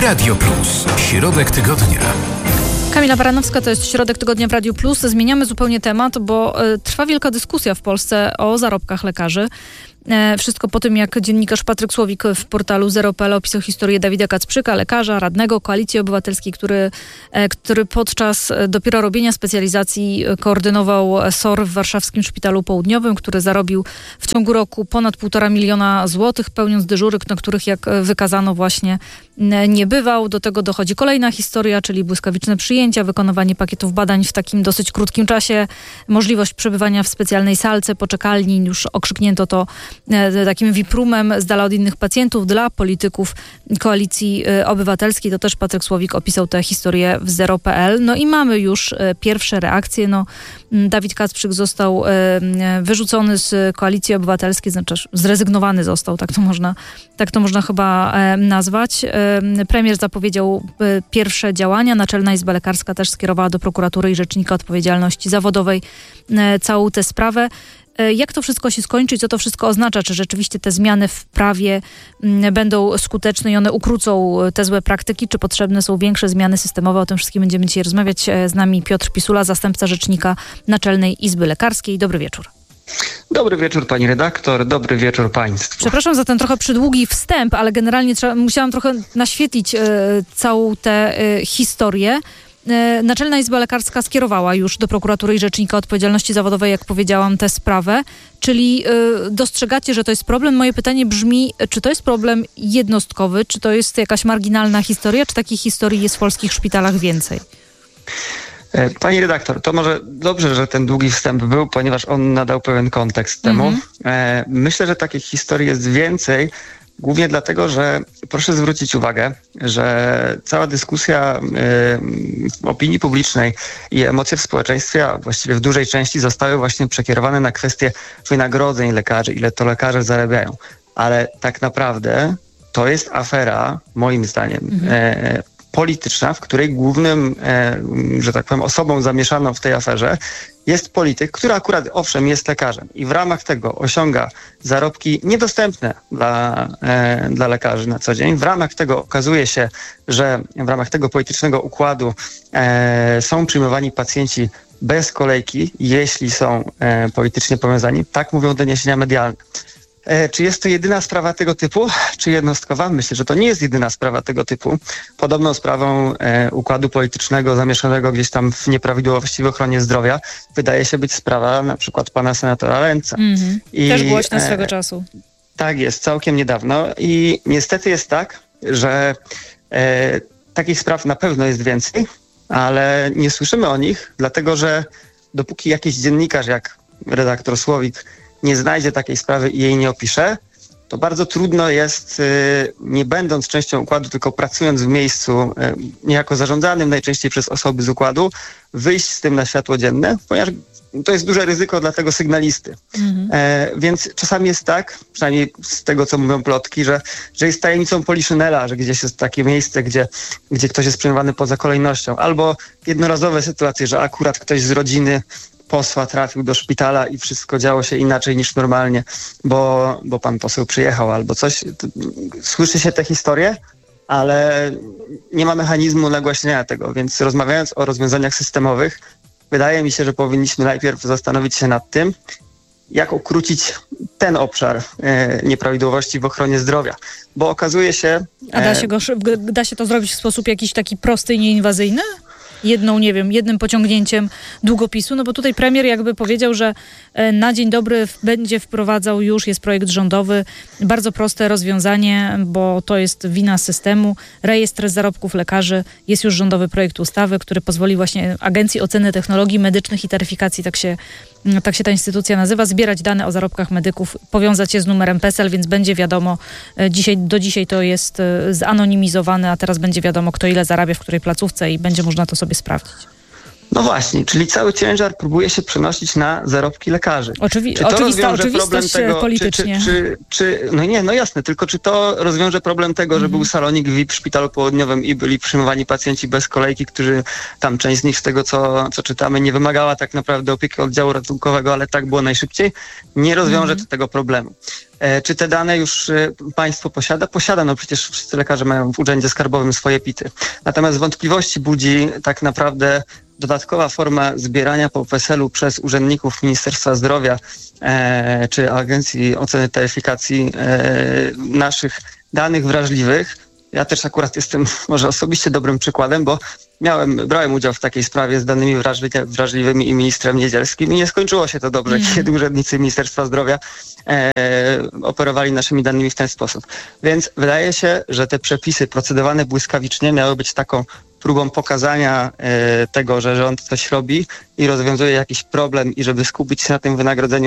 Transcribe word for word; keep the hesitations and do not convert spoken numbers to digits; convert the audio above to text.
Radio Plus. Środek tygodnia. Kamila Baranowska, to jest Środek Tygodnia w Radiu Plus. Zmieniamy zupełnie temat, bo y, trwa wielka dyskusja w Polsce o zarobkach lekarzy. E, wszystko po tym, jak dziennikarz Patryk Słowik w portalu zero kropka p l opisał historię Dawida Kacprzyka, lekarza, radnego Koalicji Obywatelskiej, który, e, który podczas dopiero robienia specjalizacji koordynował S O R w warszawskim szpitalu południowym, który zarobił w ciągu roku ponad półtora miliona złotych, pełniąc dyżury, na których, jak wykazano, właśnie nie bywał. Do tego dochodzi kolejna historia, czyli błyskawiczne przyjęcia, wykonywanie pakietów badań w takim dosyć krótkim czasie, możliwość przebywania w specjalnej salce, poczekalni, już okrzyknięto to e, takim V I P-roomem z dala od innych pacjentów dla polityków Koalicji Obywatelskiej. To też Patryk Słowik opisał tę historię w zero kropka p l. No i mamy już e, pierwsze reakcje. No, Dawid Kacprzyk został e, wyrzucony z Koalicji Obywatelskiej, znaczy zrezygnowany został, tak to można, tak to można chyba e, nazwać. E, Premier zapowiedział e, pierwsze działania. Naczelna Izba Lekarska też skierowała do prokuratury i Rzecznika Odpowiedzialności Zawodowej e, całą tę sprawę. E, jak to wszystko się skończy? Co to wszystko oznacza? Czy rzeczywiście te zmiany w prawie m, będą skuteczne i one ukrócą te złe praktyki? Czy potrzebne są większe zmiany systemowe? O tym wszystkim będziemy dzisiaj rozmawiać. E, z nami Piotr Pisula, zastępca Rzecznika Naczelnej Izby Lekarskiej. Dobry wieczór. Dobry wieczór pani redaktor, dobry wieczór państwu. Przepraszam za ten trochę przydługi wstęp, ale generalnie trzeba, musiałam trochę naświetlić e, całą tę e, historię. E, Naczelna Izba Lekarska skierowała już do prokuratury i Rzecznika Odpowiedzialności Zawodowej, jak powiedziałam, tę sprawę. Czyli e, dostrzegacie, że to jest problem. Moje pytanie brzmi, czy to jest problem jednostkowy, czy to jest jakaś marginalna historia, czy takich historii jest w polskich szpitalach więcej? Pani redaktor, to może dobrze, że ten długi wstęp był, ponieważ on nadał pewien kontekst temu. Mm-hmm. Myślę, że takich historii jest więcej, głównie dlatego, że proszę zwrócić uwagę, że cała dyskusja w opinii publicznej i emocje w społeczeństwie, a właściwie w dużej części zostały właśnie przekierowane na kwestię wynagrodzeń lekarzy, ile to lekarze zarabiają. Ale tak naprawdę to jest afera, moim zdaniem, mm-hmm. e, polityczna, w której głównym, e, że tak powiem, osobą zamieszaną w tej aferze jest polityk, który akurat, owszem, jest lekarzem i w ramach tego osiąga zarobki niedostępne dla, e, dla lekarzy na co dzień. W ramach tego okazuje się, że w ramach tego politycznego układu e, są przyjmowani pacjenci bez kolejki, jeśli są e, politycznie powiązani. Tak mówią doniesienia medialne. Czy jest to jedyna sprawa tego typu, czy jednostkowa? Myślę, że to nie jest jedyna sprawa tego typu. Podobną sprawą e, układu politycznego zamieszanego gdzieś tam w nieprawidłowości w ochronie zdrowia wydaje się być sprawa na przykład pana senatora Lęca. Mm-hmm. I, Też głośna swego e, czasu. Tak jest, całkiem niedawno. I niestety jest tak, że e, takich spraw na pewno jest więcej, ale nie słyszymy o nich, dlatego że dopóki jakiś dziennikarz jak redaktor Słowik nie znajdzie takiej sprawy i jej nie opisze, to bardzo trudno jest, nie będąc częścią układu, tylko pracując w miejscu niejako zarządzanym najczęściej przez osoby z układu, wyjść z tym na światło dzienne, ponieważ to jest duże ryzyko dla tego sygnalisty. Mhm. E, więc czasami jest tak, przynajmniej z tego, co mówią plotki, że, że jest tajemnicą poliszynela, że gdzieś jest takie miejsce, gdzie, gdzie ktoś jest przyjmowany poza kolejnością, albo jednorazowe sytuacje, że akurat ktoś z rodziny posła trafił do szpitala i wszystko działo się inaczej niż normalnie, bo, bo pan poseł przyjechał albo coś. Słyszy się te historie, ale nie ma mechanizmu nagłaśniania tego, więc rozmawiając o rozwiązaniach systemowych, wydaje mi się, że powinniśmy najpierw zastanowić się nad tym, jak ukrócić ten obszar e, nieprawidłowości w ochronie zdrowia, bo okazuje się... E, A da się, go, da się to zrobić w sposób jakiś taki prosty i nieinwazyjny? Jedną, nie wiem, jednym pociągnięciem długopisu, no bo tutaj premier jakby powiedział, że na dzień dobry będzie wprowadzał już, jest projekt rządowy, bardzo proste rozwiązanie, bo to jest wina systemu, rejestr zarobków lekarzy, jest już rządowy projekt ustawy, który pozwoli właśnie Agencji Oceny Technologii Medycznych i Taryfikacji, tak się, tak się ta instytucja nazywa, zbierać dane o zarobkach medyków, powiązać je z numerem PESEL, więc będzie wiadomo, dzisiaj, do dzisiaj to jest zanonimizowane, a teraz będzie wiadomo, kto ile zarabia w której placówce i będzie można to sobie sprawdzić. No właśnie, czyli cały ciężar próbuje się przenosić na zarobki lekarzy. Oczywi- czy to oczywista rozwiąże problem tego, politycznie. Czy, czy, czy, czy, no nie, no jasne, tylko czy to rozwiąże problem tego, mm. że był salonik V I P w szpitalu południowym i byli przyjmowani pacjenci bez kolejki, którzy tam część z nich z tego, co, co czytamy, nie wymagała tak naprawdę opieki oddziału ratunkowego, ale tak było najszybciej. Nie rozwiąże mm. to tego problemu. Czy te dane już państwo posiada? Posiada, no przecież wszyscy lekarze mają w Urzędzie Skarbowym swoje pity. Natomiast wątpliwości budzi tak naprawdę dodatkowa forma zbierania po PESEL-u przez urzędników Ministerstwa Zdrowia e, czy Agencji Oceny Taryfikacji e, naszych danych wrażliwych. Ja też akurat jestem może osobiście dobrym przykładem, bo miałem, brałem udział w takiej sprawie z danymi wrażli- wrażliwymi i ministrem Niedzielskim i nie skończyło się to dobrze, mm. kiedy urzędnicy Ministerstwa Zdrowia e, operowali naszymi danymi w ten sposób. Więc wydaje się, że te przepisy procedowane błyskawicznie miały być taką próbą pokazania e, tego, że rząd coś robi i rozwiązuje jakiś problem i żeby skupić się na tym wynagrodzeniu